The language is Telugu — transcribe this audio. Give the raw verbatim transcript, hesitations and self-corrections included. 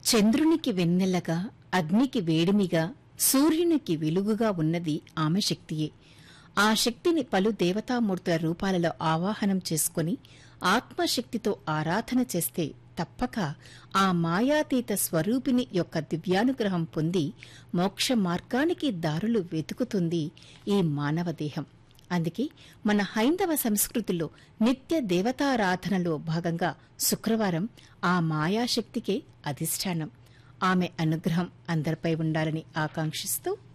చంద్రునికి వెన్నెలగా, అగ్నికి వేడిమిగా, సూర్యునికి వెలుగుగా ఉన్నది ఆమె శక్తియే. ఆ శక్తిని పలు దేవతామూర్తుల రూపాలలో ఆవాహనం చేసుకుని ఆత్మశక్తితో ఆరాధన చేస్తే తప్పక ఆ మాయాతీత స్వరూపిణి యొక్క దివ్యానుగ్రహం పొంది మోక్ష మార్గానికి దారులు వెతుకుతుంది ఈ మానవ దేహం. అందుకే మన హైందవ సంస్కృతిలో నిత్య దేవతారాధనలో భాగంగా శుక్రవారం ఆ మాయాశక్తికే అధిష్టానం. ఆమె అనుగ్రహం అందరిపై ఉండాలని ఆకాంక్షిస్తూ